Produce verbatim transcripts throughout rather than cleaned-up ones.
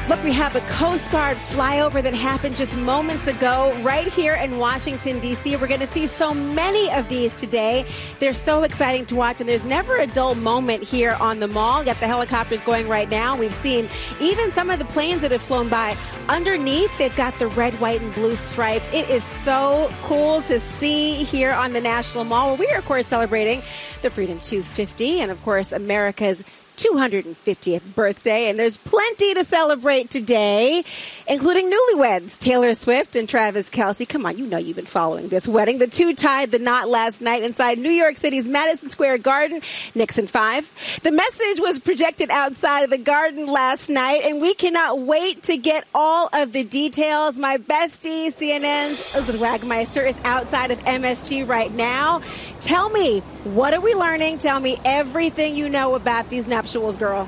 Look, we have a Coast Guard flyover that happened just moments ago right here in Washington, D C We're going to see so many of these today. They're so exciting to watch, and there's never a dull moment here on the mall. Got the helicopters going right now. We've seen even some of the planes that have flown by. Underneath, they've got the red, white, and blue stripes. It is so cool to see here on the National Mall, where we are, of course, celebrating the Freedom two fifty and, of course, America's two hundred fiftieth birthday, and there's plenty to celebrate today, including newlyweds, Taylor Swift and Travis Kelce. Come on, you know you've been following this wedding. The two tied the knot last night inside New York City's Madison Square Garden, Nixon five. The message was projected outside of the Garden last night, and we cannot wait to get all of the details. My bestie, C N N's Elizabeth Wagmeister, is outside of M S G right now. Tell me, what are we learning? Tell me everything you know about these nuptials, girl.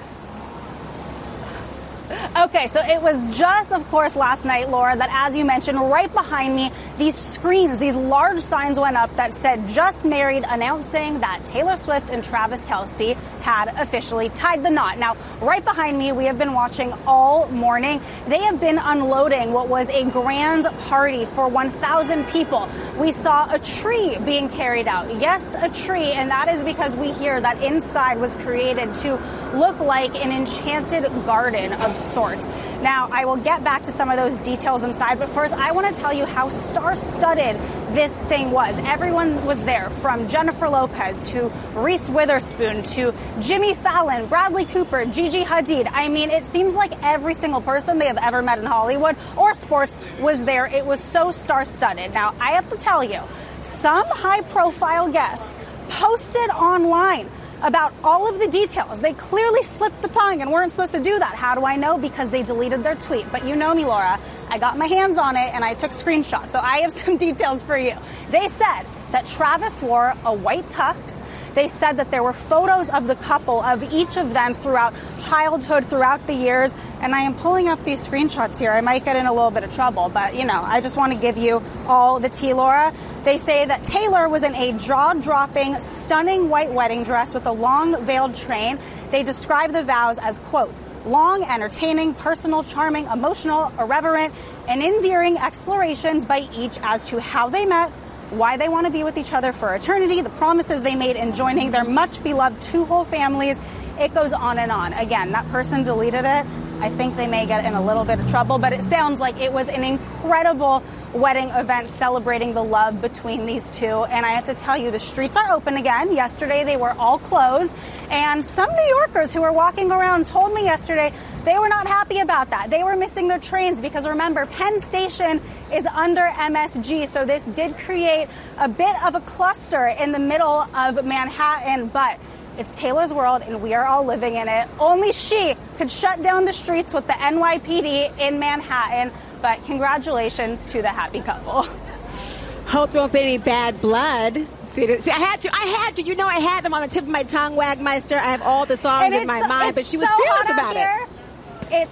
Okay, so it was just, of course, last night, Laura, that as you mentioned, right behind me, these screens, these large signs went up that said just married, announcing that Taylor Swift and Travis Kelce had officially tied the knot. Now, right behind me, we have been watching all morning. They have been unloading what was a grand party for one thousand people. We saw a tree being carried out. Yes, a tree, and that is because we hear that inside was created to look like an enchanted garden of sorts. Now, I will get back to some of those details inside, but first, I want to tell you how star-studded this thing was. Everyone was there, from Jennifer Lopez to Reese Witherspoon to Jimmy Fallon, Bradley Cooper, Gigi Hadid. I mean, it seems like every single person they have ever met in Hollywood or sports was there. It was so star-studded. Now, I have to tell you, some high-profile guests posted online about all of the details. They clearly slipped the tongue and weren't supposed to do that. How do I know? Because they deleted their tweet. But you know me, Laura. I got my hands on it and I took screenshots. So I have some details for you. They said that Travis wore a white tux. They said that there were photos of the couple, of each of them throughout childhood, throughout the years. And I am pulling up these screenshots here. I might get in a little bit of trouble, but, you know, I just want to give you all the tea, Laura. They say that Taylor was in a jaw-dropping, stunning white wedding dress with a long veiled train. They describe the vows as, quote, long, entertaining, personal, charming, emotional, irreverent, and endearing explorations by each as to how they met, why they want to be with each other for eternity, the promises they made in joining their much-beloved two whole families. It goes on and on. Again, that person deleted it. I think they may get in a little bit of trouble, but it sounds like it was an incredible wedding event celebrating the love between these two. And I have to tell you, the streets are open again. Yesterday, they were all closed. And some New Yorkers who were walking around told me yesterday they were not happy about that. They were missing their trains because, remember, Penn Station is under M S G. So this did create a bit of a cluster in the middle of Manhattan. But it's Taylor's world, and we are all living in it. Only she could shut down the streets with the N Y P D in Manhattan. But congratulations to the happy couple. Hope there won't be any bad blood. See, see, I had to. I had to. You know, I had them on the tip of my tongue, Wagmeister. I have all the songs in my so, mind, but she was so fearless about here. it.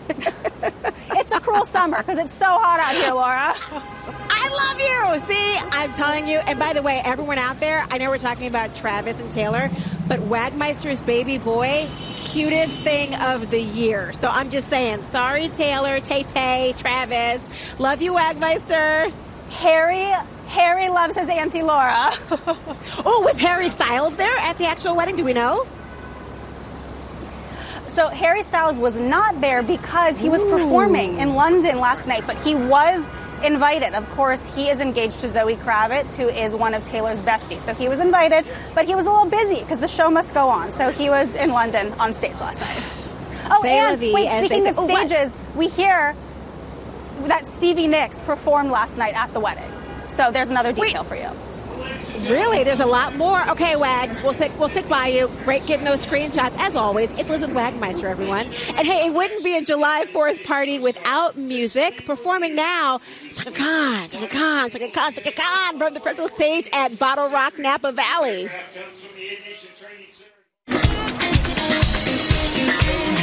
it it's a cruel summer because it's so hot out here, Laura. I love you. See, I'm telling you. And by the way, everyone out there, I know we're talking about Travis and Taylor, but Wagmeister's baby boy, cutest thing of the year. So I'm just saying, sorry, Taylor, Tay-Tay, Travis. Love you, Wagmeister. Harry, Harry loves his Auntie Laura. Oh, was Harry Styles there at the actual wedding? Do we know? So Harry Styles was not there because he was Ooh. performing in London last night, but he was invited. Of course, he is engaged to Zoe Kravitz, who is one of Taylor's besties. So he was invited, but he was a little busy because the show must go on. So he was in London on stage last night. Oh, and wait, speaking of stages, we hear that Stevie Nicks performed last night at the wedding. So there's another detail for you. Really? There's a lot more? Okay, Wags, we'll stick, we'll stick by you. Great getting those screenshots. As always, it's Elizabeth Wagmeister, everyone. And hey, it wouldn't be a July fourth party without music. Performing now, Chaka Khan, Chaka Khan, Chaka Khan, Chaka Khan from the principal stage at Bottle Rock, Napa Valley.